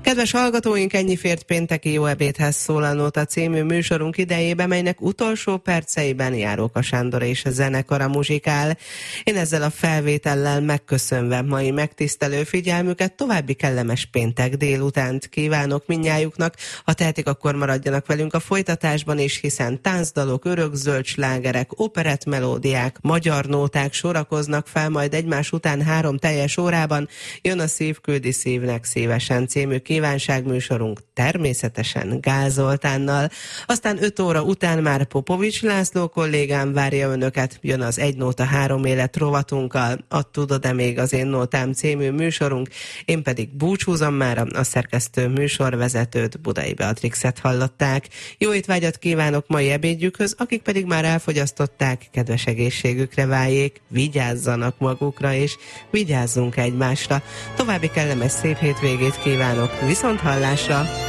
Kedves hallgatóink, ennyi fért pénteki Jó ebédhez szólalnóta című műsorunk idejébe, melynek utolsó perceiben Járóka Sándor és a zenekara muzsikál. Én ezzel a felvétellel megköszönve mai megtisztelő figyelmüket, további kellemes péntek délutánt kívánok mindnyájuknak. Ha tehetik, akkor maradjanak velünk a folytatásban is, hiszen táncdalok, örökzöld slágerek, operett melódiák, magyar nóták sorakoznak fel majd egymás után 3 teljes órában. Jön a Szív küldi szívnek szívesen című kívánságműsorunk, természetesen Gál Zoltánnal. Aztán 5 óra után már Popovics László kollégám várja önöket, jön az Egy nóta 3 élet rovatunkkal, tudod-e még az én nótám című műsorunk, én pedig búcsúzom mára, a szerkesztő műsorvezetőt, Budai Beatrixet hallották. Jó étvágyat kívánok mai ebédjükhöz, akik pedig már elfogyasztották, kedves egészségükre váljék, vigyázzanak magukra és vigyázzunk egymásra. További kellemes szép hétvégét kívánok, viszont hallásra!